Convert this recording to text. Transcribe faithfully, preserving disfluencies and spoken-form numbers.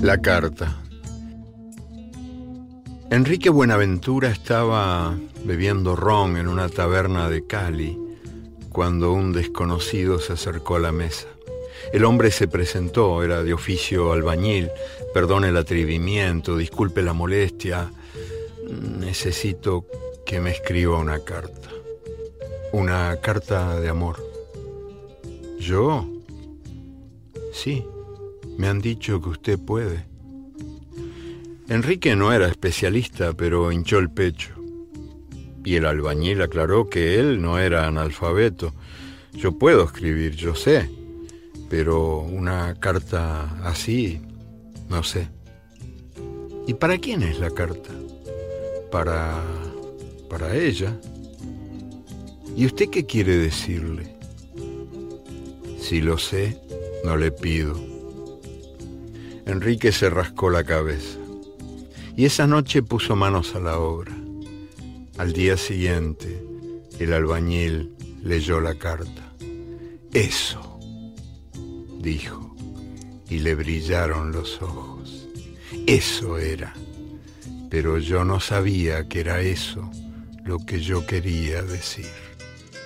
La carta. Enrique Buenaventura estaba bebiendo ron en una taberna de Cali cuando un desconocido se acercó a la mesa. El hombre se presentó, era de oficio albañil. Perdone el atrevimiento, disculpe la molestia. Necesito que me escriba una carta. Una carta de amor. ¿Yo? Sí, me han dicho que usted puede. Enrique no era especialista, pero hinchó el pecho. Y el albañil aclaró que él no era analfabeto. Yo puedo escribir, yo sé, pero una carta así, no sé. ¿Y para quién es la carta? Para... para ella. ¿Y usted qué quiere decirle? Si lo sé, no le pido. Enrique se rascó la cabeza. Y esa noche puso manos a la obra. Al día siguiente, el albañil leyó la carta. Eso, dijo, y le brillaron los ojos. Eso era, pero yo no sabía que era eso lo que yo quería decir.